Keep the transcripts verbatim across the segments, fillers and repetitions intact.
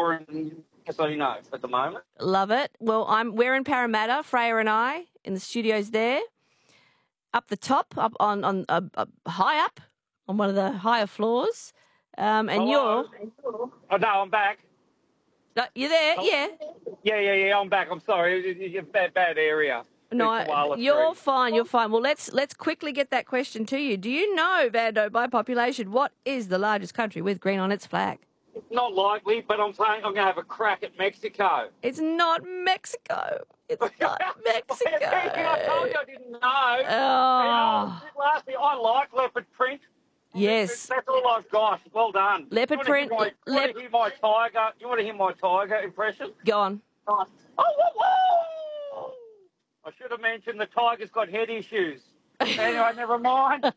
Pandora and Casino at the moment. Love it. Well, I'm we're in Parramatta, Freya and I, in the studios there. Up the top, up on, on uh, uh, high up, on one of the higher floors. Um, and Hello? you're... Oh, no, I'm back. Uh, you're there, Oh. yeah. Yeah, yeah, yeah, I'm back. I'm sorry. It's a bad, bad area. No, It's Koala you're Street. fine, you're fine. Well, let's let's quickly get that question to you. Do you know, Vando, by population, what is the largest country with green on its flag? Not likely, but I'm saying I'm going to have a crack at Mexico. It's not Mexico. It's not Mexico. I told you I didn't know. Oh. And, uh, lastly, I like leopard print. Yes. That's all I've got. Well done. Leopard print. You want to hear my, lep- hear my tiger? You want to hear my tiger impression? Go on. Oh, whoa, whoa. I should have mentioned the tiger's got head issues. Anyway, never mind.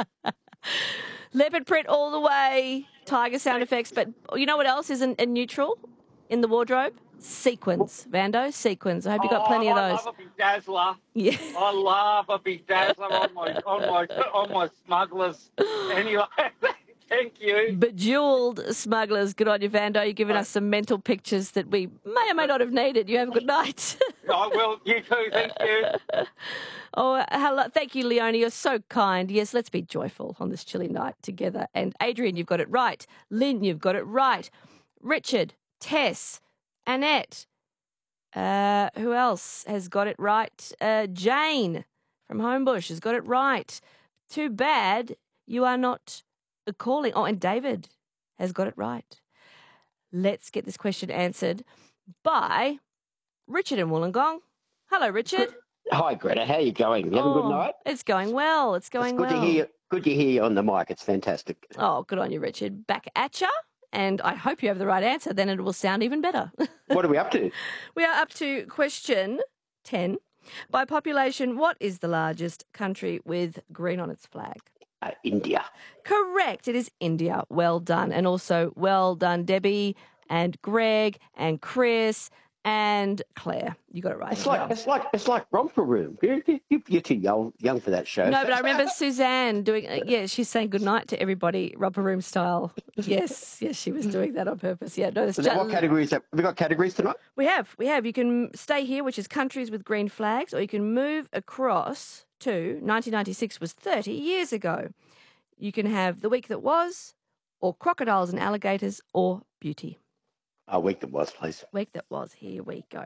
Leopard print all the way. Tiger sound effects. But you know what else isn't in neutral in the wardrobe? Sequins, Vando. Sequins. I hope you got Oh, plenty of I those. love a big dazzler. Yeah. I love a big dazzler on my on my on my smugglers. Anyway, thank you. Bejeweled smugglers. Good on you, Vando. You've given us some mental pictures that we may or may not have needed. You have a good night. I will. You too. Thank you. Oh, hello. Thank you, Leonie. You're so kind. Yes, let's be joyful on this chilly night together. And Adrian, you've got it right. Lynn, you've got it right. Richard, Tess, Annette. Uh, who else has got it right? Uh, Jane from Homebush has got it right. Too bad you are not calling. Oh, and David has got it right. Let's get this question answered by Richard in Wollongong. Hello, Richard. Hi, Greta. How are you going? You having oh, a good night? It's going well. It's going it's good well. To hear, good to hear you on the mic. It's fantastic. Oh, good on you, Richard. Back at ya. And I hope you have the right answer. Then it will sound even better. What are we up to? We are up to question ten. By population, what is the largest country with green on its flag? Uh, India. Correct. It is India. Well done. And also well done, Debbie and Greg and Chris and Claire. You got it right. It's as like well. it's like it's like Romper Room. You, you, you're too young young for that show. No, but I remember Suzanne doing. Uh, yeah, she's saying goodnight to everybody, romper room style. Yes, yes, she was doing that on purpose. Yeah, no, that's So just, what categories have we got? Categories tonight? we have. We have. You can stay here, which is countries with green flags, or you can move across to nineteen ninety-six was thirty years ago. You can have the week that was, or crocodiles and alligators, or beauty. A week that was, please. Week that was. Here we go.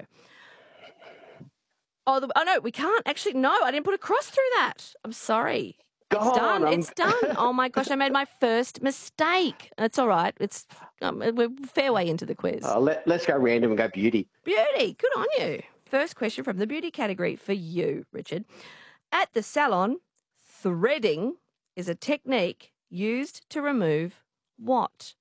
Oh, the, oh no, we can't actually. No, I didn't put a cross through that. I'm sorry. Go It's done. on, I'm- It's done. Oh my gosh, I made my first mistake. It's all right. It's um, we're fair way into the quiz. Uh, let, let's go random and go beauty. Beauty. Good on you. First question from the beauty category for you, Richard. At the salon, threading is a technique used to remove what?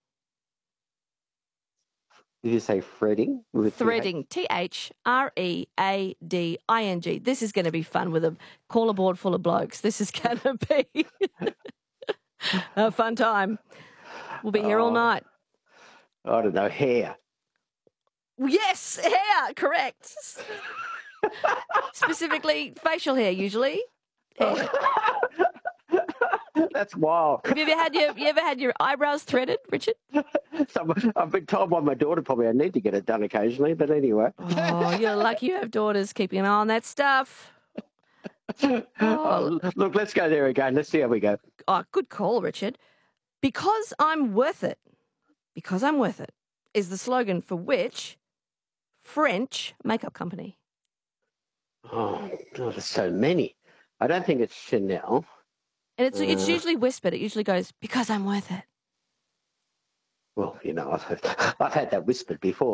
Did you say threading? With Threading. T H R E A D I N G. This is going to be fun with a caller board full of blokes. This is going to be a fun time. We'll be here all Oh. night. I don't know, hair. Yes, hair, correct. Specifically facial hair, usually. Hair. That's wild. Have you ever had your you ever had your eyebrows threaded, Richard? So, I've been told by my daughter probably I need to get it done occasionally, but anyway. Oh, you're lucky you have daughters keeping an eye on that stuff. Oh, look, let's go there again. Let's see how we go. Oh, good call, Richard. Because I'm worth it. Because I'm worth it is the slogan for which French makeup company? Oh, God, there's so many. I don't think it's Chanel. And it's it's Uh. usually whispered. It usually goes, because I'm worth it. Well, you know, I've, heard, I've had that whispered before.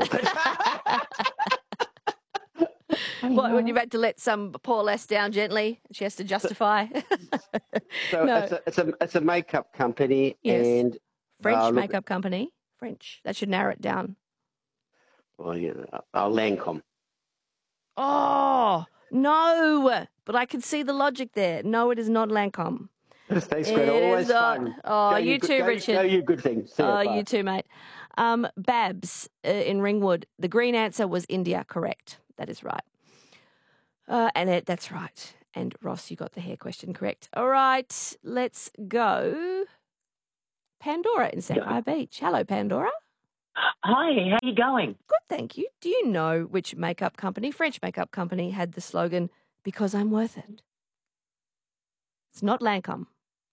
What, when you've had to let some poor lass down gently, she has to justify. So No. it's, a, it's, a, it's a makeup company Yes. and... French uh, look- makeup company. French. That should narrow it down. Well, you know, uh, Lancome. Oh, no. But I can see the logic there. No, it is not Lancome. Thanks, It Greta. is Always not. fun. Oh, Go you good- too, go- Richard. Go you good things. See Oh, ya, you bye. too, mate. Um, Babs uh, in Ringwood. The green answer was India. Correct. That is right. Uh, and it, that's right. And Ross, you got the hair question correct. All right, let's go. Pandora in Samurai Beach. Hello, Pandora. Hi, how you going? Good, thank you. Do you know which makeup company, French makeup company, had the slogan, because I'm worth it? It's not Lancome.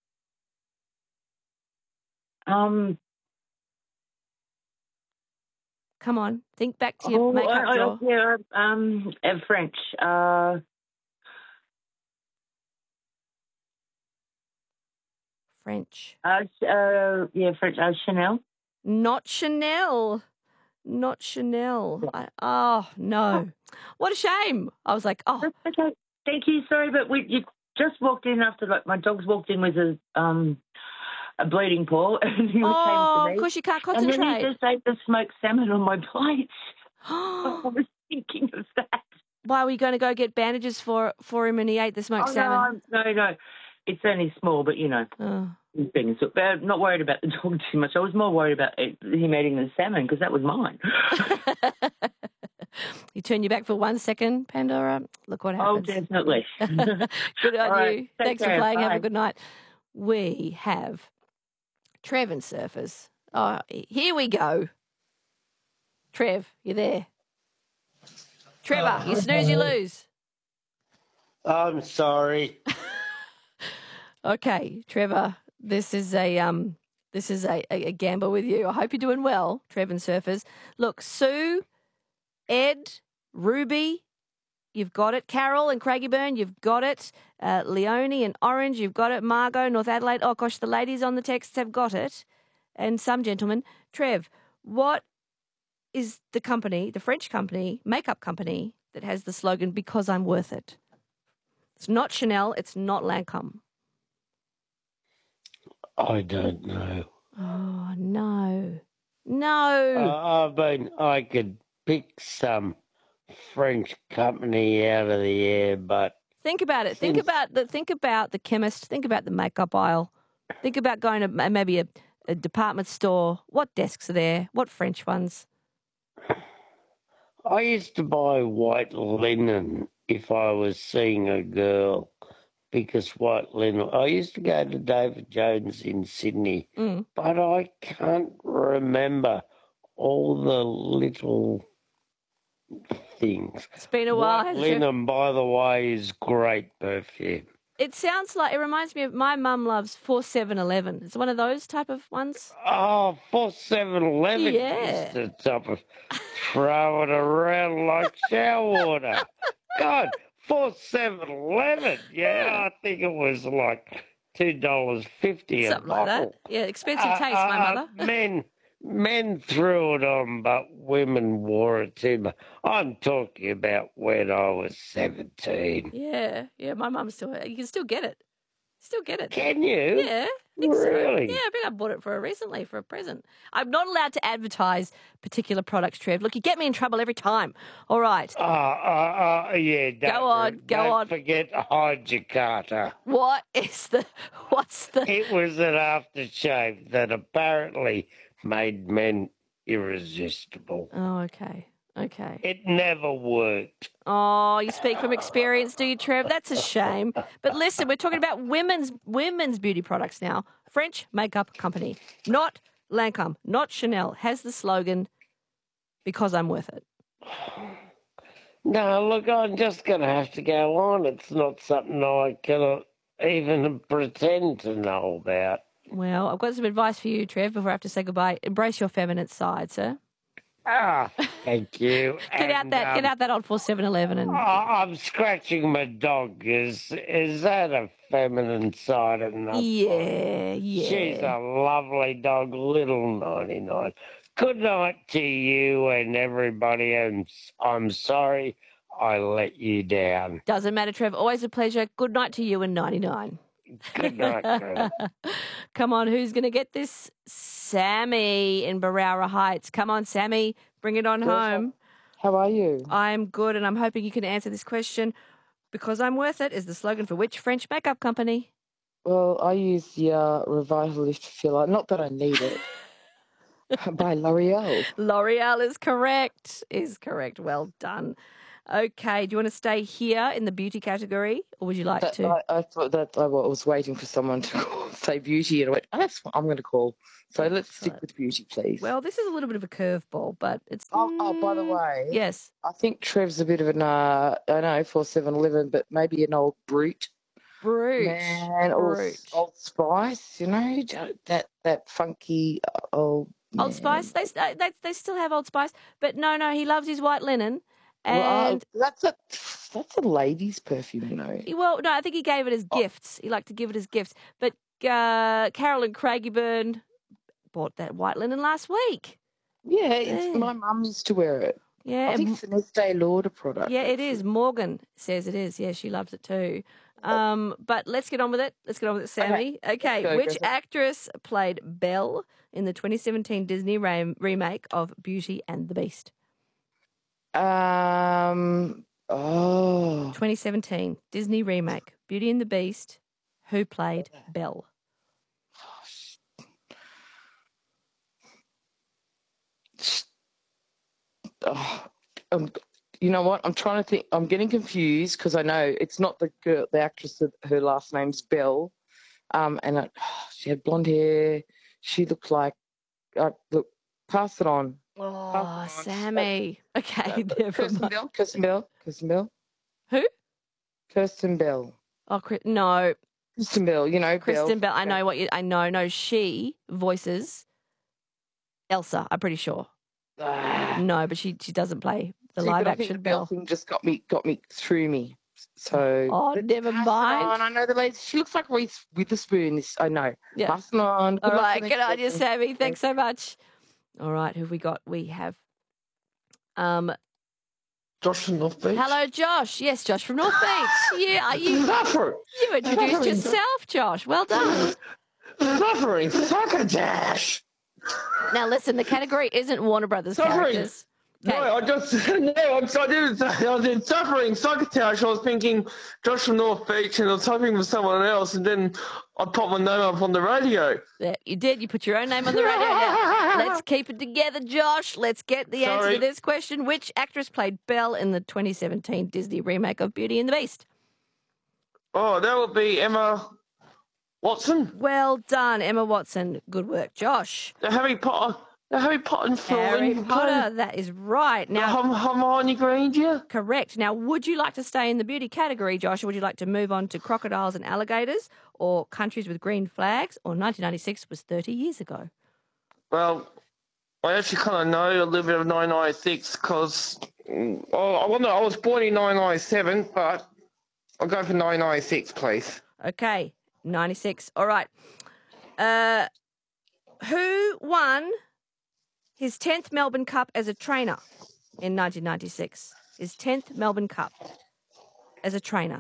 Um, Come on, think back to your oh, makeup I, I, drawer. yeah, um, uh, French. Uh, French. uh, uh, yeah, French. Uh, Chanel. Not Chanel. Not Chanel. I, oh, no. What a shame. I was like, oh, That's okay. Thank you. Sorry, but we you just walked in after like my dog's walked in with a um a bleeding paw, and he oh, came to of me, course you can't and then he concentrate. just ate the smoked salmon on my plate. I was thinking of that. Why were you going to go get bandages for for him and he ate the smoked Oh no, salmon? I'm, no, no, it's only small, but you know. Oh. Things. But I'm not worried about the dog too much. I was more worried about it, him eating the salmon because that was mine. You turn your back for one second, Pandora. Look what Oh, happens. definitely. Good on All right, you. take Thanks care. for playing. Have a Bye. good night. We have Trev and Surfers. Oh, here we go. Trev, you there? Trevor, you snooze, you lose. I'm sorry. Okay, Trevor, this is a um, this is a, a, a gamble with you. I hope you're doing well, Trev and Surfers. Look, Sue, Ed, Ruby, you've got it. Carol and Craigieburn, you've got it. Uh, Leonie and Orange, you've got it. Margot, North Adelaide. Oh gosh, the ladies on the texts have got it, and some gentlemen. Trev, what is the company, the French company, makeup company that has the slogan "Because I'm worth it"? It's not Chanel. It's not Lancome. I don't know. Oh, no. No. Uh, I mean, I could pick some French company out of the air, but think about it. Think since about the think about the chemist. Think about the makeup aisle. Think about going to ma- maybe a, a department store. What desks are there? What French ones? I used to buy white linen if I was seeing a girl, because white linen. I used to go to David Jones in Sydney, Mm. but I can't remember all the little things. It's been a while. White hasn't it? linen, by the way, is great perfume. It sounds like it reminds me of my mum loves four seven eleven. It's one of those type of ones. Oh, for seven eleven Yeah. used to top of throw it around like shower water. God, for seven eleven. Yeah, I think it was like two dollars fifty a Something like that. bottle. Yeah, expensive Uh, taste, my uh, mother. men, men threw it on, but women wore it too. I'm talking about when I was seventeen. Yeah, yeah, my mum still, you can still get it. Still get it. Can you? Yeah, I think so. Really? Yeah, I think I bought it for her recently for a present. I'm not allowed to advertise particular products, Trev. Look, you get me in trouble every time. All right. Oh, uh, uh, yeah. Don't, Go on, go don't on. forget Jakarta. What is the, what's the... It was an aftershave that apparently made men irresistible. Oh, okay. Okay. It never worked. Oh, you speak from experience, do you, Trev? That's a shame. But listen, we're talking about women's women's beauty products now. French makeup company, not Lancome, not Chanel, has the slogan, because I'm worth it. No, look, I'm just going to have to go on. It's not something I can even pretend to know about. Well, I've got some advice for you, Trev, before I have to say goodbye. Embrace your feminine side, sir. Ah, thank you. Get out And, that, um, get out that old four seven eleven and... Oh, I'm scratching my dog. Is is that a feminine side enough? Yeah, yeah. She's a lovely dog, little ninety-nine. Good night to you and everybody, and I'm sorry I let you down. Doesn't matter, Trev. Always a pleasure. Good night to you and ninety-nine. Good night, Trevor. Come on, who's going to get this? Sammy in Barara Heights. Come on, Sammy, bring it on home. How are you? I'm good, and I'm hoping you can answer this question. Because I'm worth it is the slogan for which French makeup company? Well, I use the uh, Revitalift filler. Not that I need it. By L'Oreal. L'Oreal is correct. Is correct. Well done. Okay, do you want to stay here in the beauty category, or would you like That, to? I, I thought that I was waiting for someone to call, say beauty, and I went, oh, that's what I'm going to call. So let's stick Excellent. with beauty, please. Well, this is a little bit of a curveball, but it's. oh, oh, by the mm, way, Yes. I think Trev's a bit of an, uh, I know, for seven eleven, but maybe an old brute. Brute. Man, old, Brute. old Spice, you know, that that funky uh, old. Old man. Spice, they, they they still have Old Spice, but no, no, he loves his white linen, Well, uh, and that's a that's a lady's perfume, you know. he- well, no, I think he gave it as Oh. gifts. He liked to give it as gifts. But uh, Carolyn Craigieburn bought that white linen last week. Yeah, it's, Yeah. my mum used to wear it. Yeah, I and think it's an Estee Lauder product. yeah, it actually. is. Morgan says it is. Yeah, she loves it too. Um, but let's get on with it. Let's get on with it, Sammy. Okay, go, which Griffin. actress played Belle in the twenty seventeen Disney ra- remake of Beauty and the Beast? Um. Oh. twenty seventeen Disney remake, Beauty and the Beast. Who played Belle? oh. Um, you know what? I'm trying to think. I'm getting confused because I know it's not the girl, the actress. That her last name's Belle. Um, and it, she had blonde hair. She looked like. Uh, look, pass it on. Oh, on. Sammy. Okay, Uh, never Kirsten mind. Bell. Kirsten Bell. Kirsten Bell. Who? Kirsten Bell. Oh, Chris- no, Kristen Bell. You know, Kristen Bell. Bell. I know what you. I know. No, she voices Elsa. I'm pretty sure. Ah. No, but she she doesn't play the See, live but I think action the Bell Belle. thing just got me got me through me. So Oh, let's never pass it mind. on. I know the lady. She looks like Reese Witherspoon. This I know. Yeah. Pass it on. All Good luck right, for good next on you, question. Sammy. Thanks so much. All right, who have we got? We have. Um. Josh from North Beach. Hello, Josh. Yes, Josh from North Beach. Yeah, are you Suffering, you introduced Suffering. yourself, Josh. Well done. suffering, succotash. Now listen, the category isn't Warner Brothers Suffering. characters. No, Okay. I just no, I'm, I didn't. I was in suffering, succotash. I was thinking Josh from North Beach, and I was hoping for someone else, and then I popped my name up on the radio. Yeah, you did. You put your own name on the radio now. Let's keep it together, Josh. Let's get the answer Sorry. to this question. Which actress played Belle in the twenty seventeen Disney remake of Beauty and the Beast? Oh, that would be Emma Watson, Well done, Emma Watson. Good work, Josh. the Harry Potter, the Harry Potter film. Harry Potter, that is right. Now, Now, Herm- Hermione Granger. correct. Now, would you like to stay in the beauty category, Josh, or would you like to move on to crocodiles and alligators, or countries with green flags, or nineteen ninety-six was thirty years ago? Well, I actually kind of know a little bit of nine ninety-six because well, I wonder I was born in nine ninety-seven, but I'll go for nine ninety-six, please. Okay, ninety-six. All right. Uh, who won his tenth Melbourne Cup as a trainer in nineteen ninety-six? His tenth Melbourne Cup as a trainer.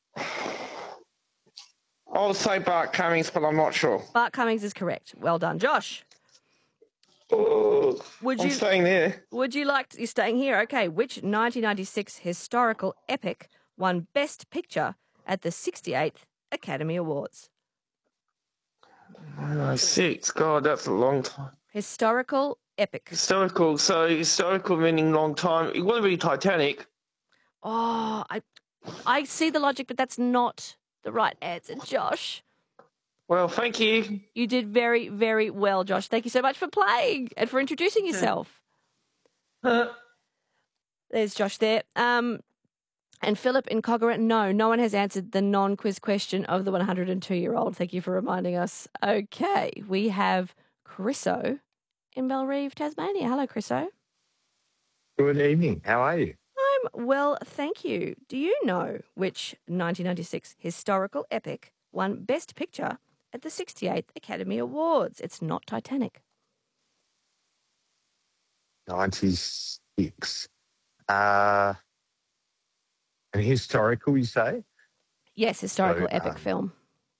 I'll say Bart Cummings, but I'm not sure. Bart Cummings is correct. Well done, Josh. Oh, Would I'm you staying there. would you like to, you're staying here? Okay. Which nineteen ninety-six historical epic won Best Picture at the sixty-eighth Academy Awards? nine ninety-six, God, that's a long time. Historical epic. Historical, so historical meaning long time. It wouldn't be Titanic. Oh, I I see the logic, but that's not the right answer, Josh. Well, thank you. You did very, very well, Josh. Thank you so much for playing and for introducing yourself. Uh, There's Josh there. Um, and Philip in Coggera, no, no one has answered the non-quiz question of the one hundred two-year-old. Thank you for reminding us. Okay, we have Chriso in Belrive, Tasmania. Hello, Chriso. Good evening. How are you? I'm well, thank you. Do you know which nineteen ninety-six historical epic won Best Picture at the sixty-eighth Academy Awards? It's not Titanic. ninety-six. Uh, and historical, you say? Yes, historical So, epic um, film.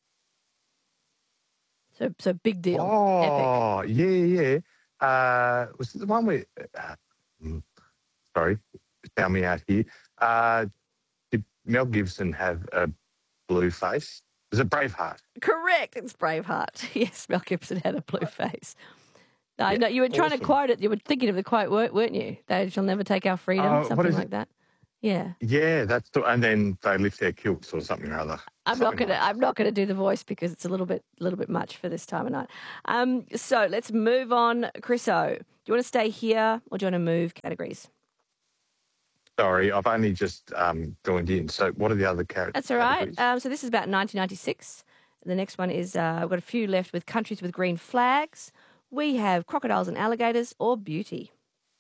So, so big deal. Epic. Oh, yeah, yeah. Uh, was it the one where, uh, mm, sorry, tell me out here. Uh, did Mel Gibson have a blue face? Was it Braveheart? Correct. It's Braveheart. Yes, Mel Gibson had a blue face. I Yeah, know you were trying to awesome. quote it. You were thinking of the quote, weren't weren't you? They shall never take our freedom, Uh, what something is like it? that. Yeah. Yeah, that's the, and then they lift their kilts or something or other. I'm not Something gonna. like I'm not gonna do the voice because it's a little bit, little bit much for this time of night. Um, so let's move on, Chriso. Do you want to stay here or do you want to move categories? Sorry, I've only just um, joined in. So what are the other car- That's all right. categories? Um, so this is about nineteen ninety-six. The next one is uh, I've got a few left with countries with green flags. We have crocodiles and alligators or beauty.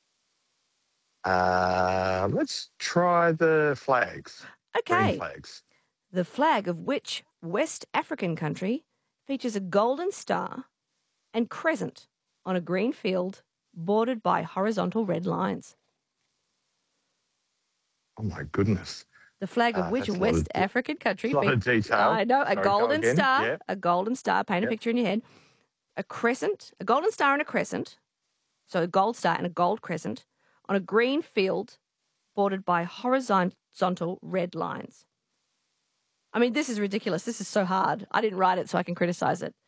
Uh, let's try the flags. Okay. Green flags. The flag of which West African country features a golden star and crescent on a green field bordered by horizontal red lines? Oh, my goodness. The flag of Uh, which that's a lot of West de- African country? A lot of fe- detail. I know. A Sorry, go golden again. star. Yeah. A golden star. Paint a Yep. picture in your head. A crescent. A golden star and a crescent. So a gold star and a gold crescent on a green field bordered by horizontal red lines. I mean, this is ridiculous. This is so hard. I didn't write it so I can criticize it.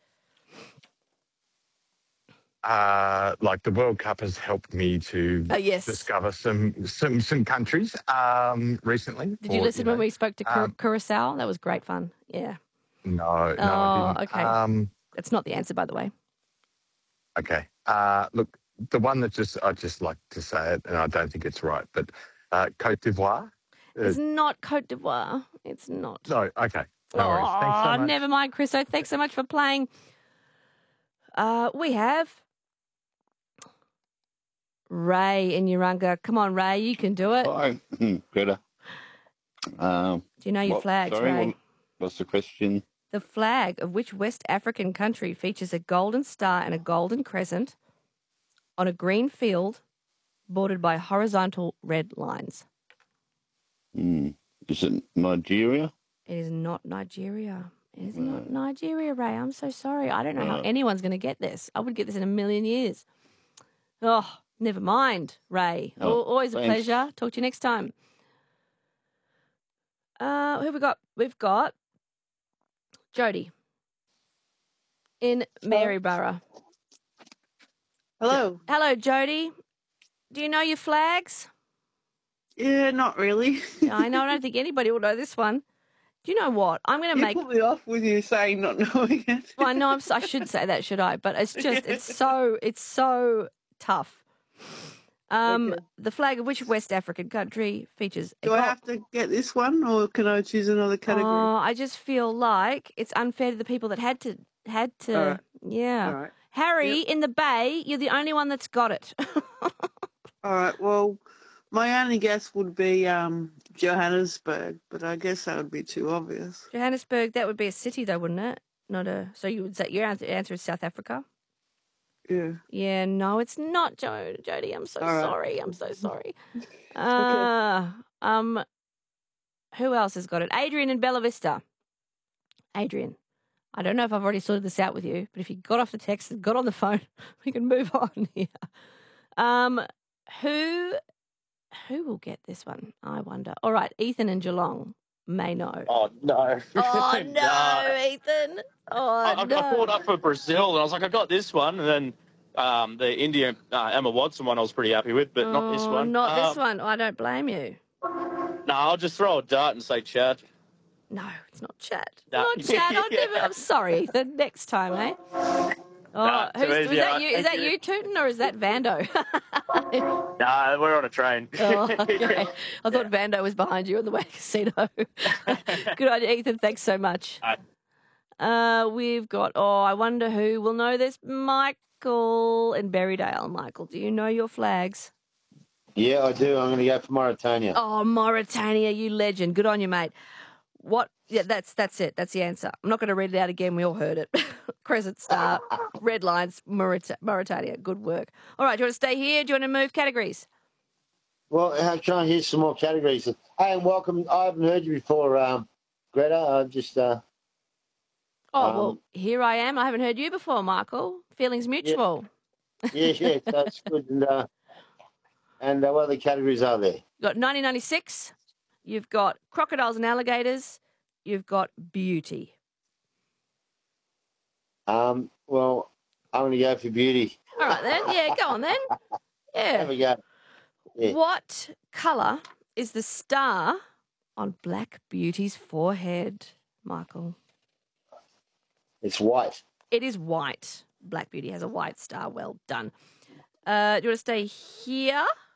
Uh, like the World Cup has helped me to Uh, yes. discover some some some countries um, recently. Did you or, listen know, when we spoke to Cur- um, Curacao? That was great fun. Yeah. No, no, Oh, I didn't. okay. Um, That's not the answer, by the way. okay. Uh, look, the one that just I just like to say it, and I don't think it's right, but uh, Cote d'Ivoire. Uh, It's not Cote d'Ivoire. It's not. no, okay. No worries. Thanks so Oh, much. never mind, Chriso. Thanks so much for playing. Uh, we have Ray in Urunga. Come on, Ray, you can do it. Hi, Greta. Um, Do you know your what- flags, sorry, Ray? what- what's the question? The flag of which West African country features a golden star and a golden crescent on a green field bordered by horizontal red lines? Hmm. Is it Nigeria? It is not Nigeria. It is not Nigeria, Ray. I'm so sorry. I don't know how anyone's going to get this. I would get this in a million years. Oh, never mind, Ray. Oh, Al- Always a thanks. pleasure. Talk to you next time. Uh, who have we got? We've got Jody in Maryborough. Hello. Hello, Jody. Do you know your flags? Yeah, not really. Yeah, I know. I don't think anybody will know this one. Do you know what? I'm going to You make. put me off with you saying not knowing it. Well, I know I'm, s- I should say that, should I? But it's just, it's so, it's so tough. Um, Okay. The flag of which West African country features? a Do I gold- have to get this one, or can I choose another category? Oh, I just feel like it's unfair to the people that had to, had to. All right. Yeah. All right. Harry in the Bay, you're the only one that's got it. All right. Well, my only guess would be um, Johannesburg, but I guess that would be too obvious. Johannesburg, that would be a city, though, wouldn't it? Not a. So you would say your answer, answer is South Africa. Yeah. Yeah, no, it's not, jo- Jody. I'm so All right. sorry. I'm so sorry. Uh, um, who else has got it? Adrian in Bella Vista. Adrian, I don't know if I've already sorted this out with you, but if you got off the text and got on the phone, we can move on here. Um, who, who will get this one? I wonder. All right, Ethan in Geelong may know. Oh, no. Oh no, Ethan! Oh I, I, no! I pulled up for Brazil, and I was like, I got this one. And then um, the Indian uh, Emma Watson one I was pretty happy with, but not this Oh, one. Not this Um, one. Oh, I don't blame you. No, I'll just throw a dart and say Chad. No, it's not Chad. It's No. not Chad. I'll never, I'm sorry, Ethan. Next time, eh? Oh, Nah, too who's, easy, was that alright, you? Is thank that you. you, Tootin, or is that Vando? Nah, we're on a train. Oh, okay. I thought Vando was behind you on the way to casino. Good idea, Ethan. Thanks so much. Alright. Uh, we've got, oh, I wonder who will know this. Michael in Berrydale. Michael, do you know your flags? Yeah, I do. I'm going to go for Mauritania. Oh, Mauritania, you legend. Good on you, mate. What? Yeah, that's that's it. That's the answer. I'm not going to read it out again. We all heard it. Crescent star, red lines, Maurit- Mauritania. Good work. All right, do you want to stay here? Do you want to move categories? Well, I'm trying to hear some more categories. Hey, and welcome. I haven't heard you before, um, Greta. I'm just, uh, Oh, Um, well, here I am. I haven't heard you before, Michael. Feelings mutual. yeah, yeah, that's good. And, uh, and uh, what other categories are there? You've got nineteen ninety-six. You've got crocodiles and alligators. You've got beauty. Um, well, I'm going to go for beauty. All right, then. Yeah, go on then. Have Yeah. a go. Yeah. What colour is the star on Black Beauty's forehead, Michael? It's white. It is white. Black Beauty has a white star. Well done. Uh, do you want to stay here